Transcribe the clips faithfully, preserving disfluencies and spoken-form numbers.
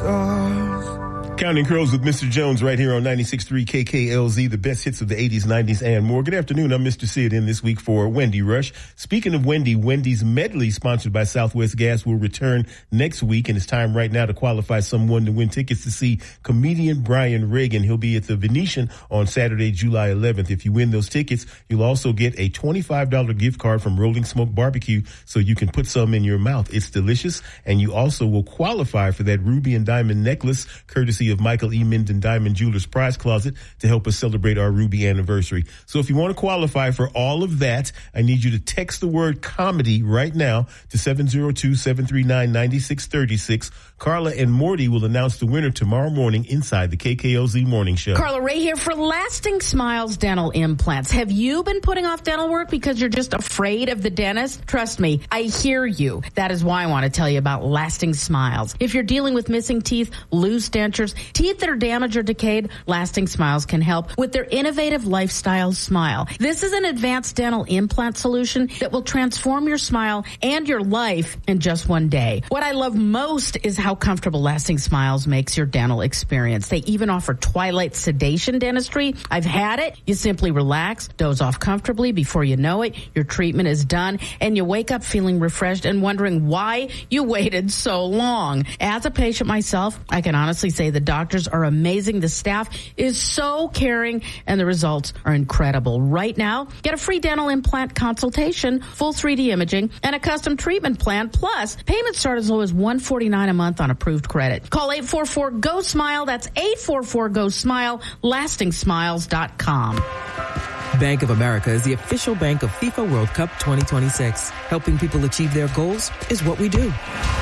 stars. Counting Crows with Mister Jones right here on ninety-six point three K K L Z, the best hits of the eighties, nineties, and more. Good afternoon. I'm Mister Sid in this week for Wendy Rush. Speaking of Wendy, Wendy's Medley, sponsored by Southwest Gas, will return next week, and it's time right now to qualify someone to win tickets to see comedian Brian Reagan. He'll be at the Venetian on Saturday, July eleventh. If you win those tickets, you'll also get a twenty-five dollars gift card from Rolling Smoke Barbecue so you can put some in your mouth. It's delicious, and you also will qualify for that ruby and diamond necklace, courtesy of Michael E. Minden Diamond Jewelers Prize Closet, to help us celebrate our Ruby anniversary. So if you want to qualify for all of that, I need you to text the word comedy right now to seven zero two, seven three nine, nine six three six. Carla and Morty will announce the winner tomorrow morning inside the K K L Z Morning Show. Carla Ray here for Lasting Smiles Dental Implants. Have you been putting off dental work because you're just afraid of the dentist? Trust me, I hear you. That is why I want to tell you about Lasting Smiles. If you're dealing with missing teeth, loose dentures, teeth that are damaged or decayed, Lasting Smiles can help with their innovative lifestyle smile. This is an advanced dental implant solution that will transform your smile and your life in just one day. What I love most is how comfortable Lasting Smiles makes your dental experience. They even offer twilight sedation dentistry. I've had it. You simply relax, doze off comfortably. Before you know it, your treatment is done, and you wake up feeling refreshed and wondering why you waited so long. As a patient myself, I can honestly say the doctors are amazing. The staff is so caring, and the results are incredible. Right now, get a free dental implant consultation, full three D imaging, and a custom treatment plan. Plus, payments start as low as one hundred forty-nine dollars a month on approved credit. Call eight four four, G O, SMILE. That's eight four four, G O, SMILE. lasting smiles dot com. Bank of America is the official bank of FIFA World Cup twenty twenty-six. Helping people achieve their goals is what we do.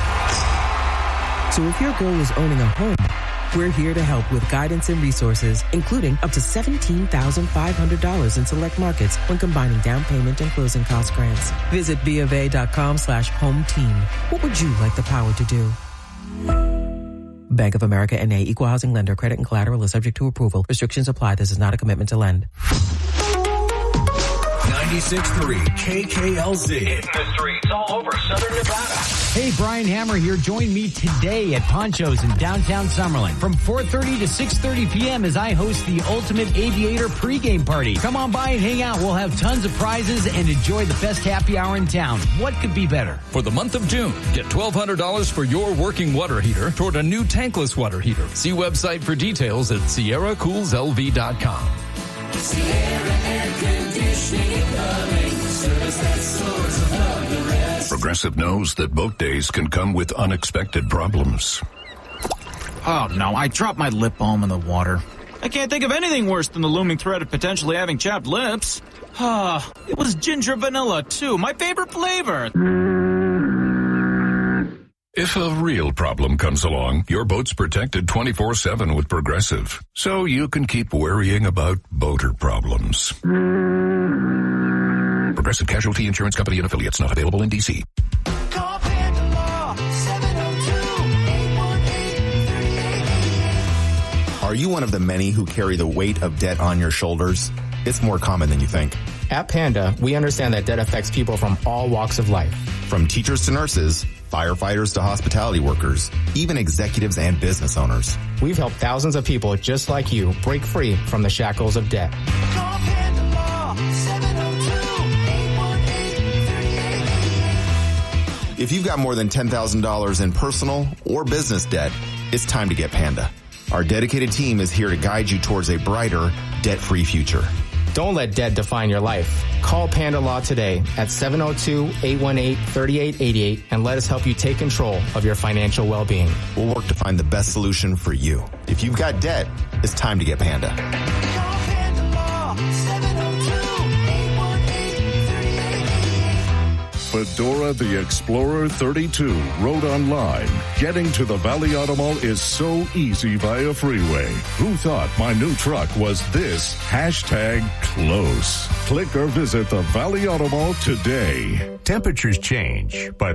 So if your goal is owning a home, we're here to help with guidance and resources, including up to seventeen thousand five hundred dollars in select markets when combining down payment and closing cost grants. Visit bofa.com slash home team. What would you like the power to do? Bank of America N A, Equal Housing Lender. Credit and collateral is subject to approval. Restrictions apply. This is not a commitment to lend. ninety-six point three K K L Z. Hitting the streets all over Southern Nevada. Hey, Brian Hammer here. Join me today at Poncho's in downtown Summerlin from four thirty to six thirty p.m. as I host the Ultimate Aviator pregame party. Come on by and hang out. We'll have tons of prizes and enjoy the best happy hour in town. What could be better? For the month of June, get twelve hundred dollars for your working water heater toward a new tankless water heater. See website for details at sierra cools L V dot com. Sierra Air Conditioning and Plumbing, service that soars above the rest. Progressive knows that boat days can come with unexpected problems. Oh no, I dropped my lip balm in the water. I can't think of anything worse than the looming threat of potentially having chapped lips. Ah, it was ginger vanilla too, my favorite flavor. If a real problem comes along, your boat's protected twenty-four seven with Progressive, so you can keep worrying about boater problems. Progressive Casualty Insurance Company and Affiliates, not available in D C. Call Panda Law, seven oh two, eight one eight, three eight eight eight. Are you one of the many who carry the weight of debt on your shoulders? It's more common than you think. At Panda, we understand that debt affects people from all walks of life. From teachers to nurses, firefighters to hospitality workers, even executives and business owners. We've helped thousands of people just like you break free from the shackles of debt. Call Panda Law, seven oh two, eight one eight, three eight eight eight. If you've got more than ten thousand dollars in personal or business debt, it's time to get Panda. Our dedicated team is here to guide you towards a brighter, debt-free future. Don't let debt define your life. Call Panda Law today at seven oh two, eight one eight, three eight eight eight and let us help you take control of your financial well-being. We'll work to find the best solution for you. If you've got debt, it's time to get Panda. Call Panda Law, seven oh two, eight one eight, three eight eight eight. Fedora the Explorer thirty-two rode online. Getting to the Valley Auto Mall is so easy via freeway. Who thought my new truck was this hashtag close? Click or visit the Valley Auto Mall today. Temperatures change, but